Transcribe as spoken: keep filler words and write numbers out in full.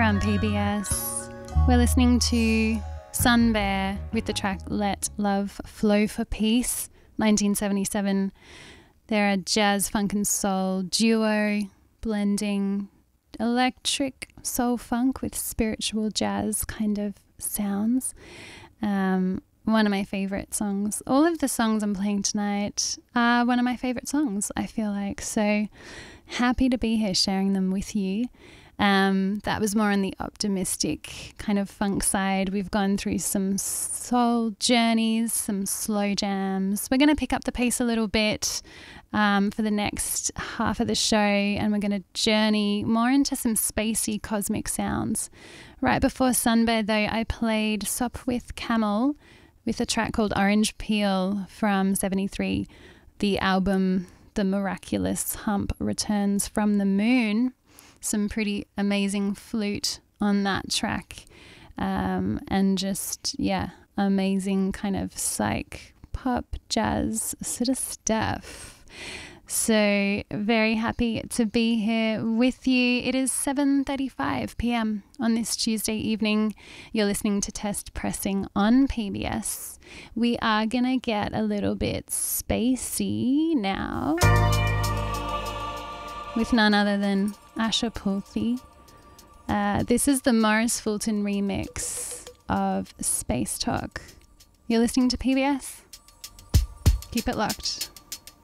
here on P B S. We're listening to Sun Bear with the track Let Love Flow for Peace, nineteen seventy-seven. They're a jazz, funk and soul duo blending electric soul funk with spiritual jazz kind of sounds. Um, one of my favourite songs. All of the songs I'm playing tonight are one of my favourite songs, I feel like. So happy to be here sharing them with you. Um, that was more on the optimistic kind of funk side. We've gone through some soul journeys, some slow jams. We're going to pick up the pace a little bit um, for the next half of the show, and we're going to journey more into some spacey cosmic sounds. Right before Sun Bear, though, I played Sopwith Camel with a track called Orange Peel from seventy-three. The album The Miraculous Hump Returns from the Moon. Some pretty amazing flute on that track, um, and just, yeah, amazing kind of psych pop jazz sort of stuff. So very happy to be here with you. It is seven thirty-five p.m. on this Tuesday evening. You're listening to Test Pressing on P B S. We are going to get a little bit spacey now with none other than Asha Pulthi. Uh, this is the Morris Fulton remix of Space Talk. You're listening to P B S. Keep it locked.